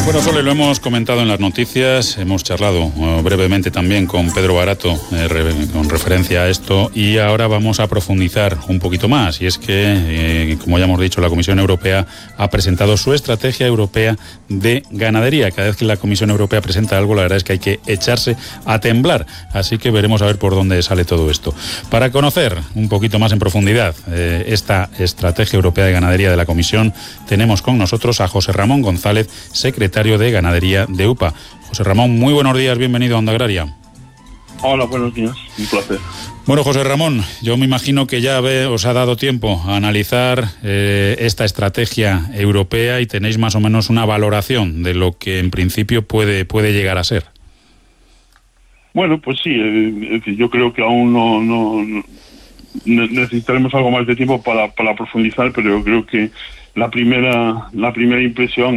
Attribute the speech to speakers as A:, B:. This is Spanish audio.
A: Bueno, Sole, lo hemos comentado en las noticias, hemos charlado brevemente también con Pedro Barato con referencia a esto, y ahora vamos a profundizar un poquito más. Y es que, como ya hemos dicho, la Comisión Europea ha presentado su estrategia europea de ganadería. Cada vez que la Comisión Europea presenta algo, la verdad es que hay que echarse a temblar. Así que veremos a ver por dónde sale todo esto. Para conocer un poquito más en profundidad esta estrategia europea de ganadería de la Comisión, tenemos con nosotros a José Ramón González, secretario de Ganadería de UPA. José Ramón, muy buenos días, bienvenido a Onda Agraria.
B: Hola, buenos días, un placer.
A: Bueno, José Ramón, yo me imagino que ya os ha dado tiempo a analizar esta estrategia europea y tenéis más o menos una valoración de lo que en principio puede llegar a ser.
B: Bueno, pues sí, yo creo que aún no necesitaremos algo más de tiempo para profundizar, pero yo creo que la primera impresión